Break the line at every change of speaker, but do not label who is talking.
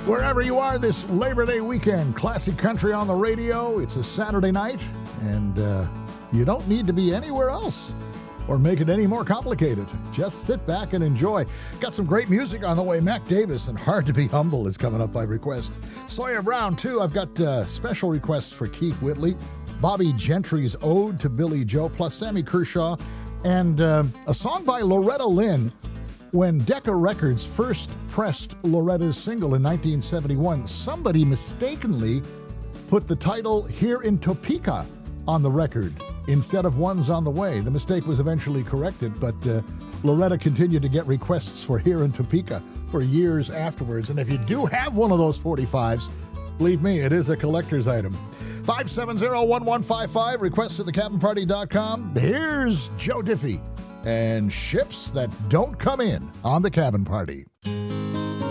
Wherever you are this Labor Day weekend, classic country on the radio. It's a Saturday night, and you don't need to be anywhere else or make it any more complicated. Just sit back and enjoy. Got some great music on the way. Mac Davis and Hard to Be Humble is coming up by request. Sawyer Brown, too. I've got special requests for Keith Whitley, Bobby Gentry's Ode to Billy Joe, plus Sammy Kershaw, and a song by Loretta Lynn. When Decca Records first pressed Loretta's single in 1971, somebody mistakenly put the title Here in Topeka on the record instead of One's on the Way. The mistake was eventually corrected, but Loretta continued to get requests for Here in Topeka for years afterwards. And if you do have one of those 45s, believe me, it is a collector's item. 570-1155, requests at thecabinparty.com. Here's Joe Diffie and Ships That Don't Come In on The Cabin Party.